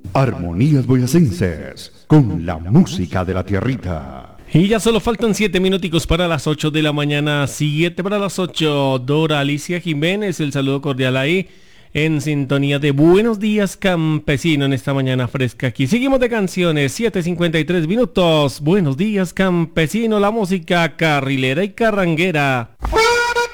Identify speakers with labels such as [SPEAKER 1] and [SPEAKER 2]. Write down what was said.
[SPEAKER 1] Armonías Boyacenses, con la música de la tierrita.
[SPEAKER 2] Y ya solo faltan 7 minuticos para las 8 de la mañana, 7 para las 8. Dora Alicia Jiménez, el saludo cordial ahí, en sintonía de Buenos Días Campesino en esta mañana fresca aquí. Seguimos de canciones, 7:53 minutos. Buenos Días Campesino, la música carrilera y carranguera.